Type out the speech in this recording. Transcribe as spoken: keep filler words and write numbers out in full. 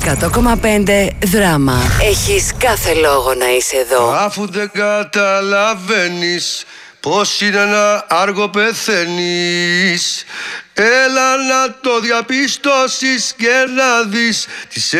εκατό κόμμα πέντε Δράμα. Έχεις κάθε λόγο να είσαι εδώ. Αφού δεν καταλαβαίνεις πως είναι ένα άργο πεθαίνεις, έλα να το διαπιστώσεις και να δεις τις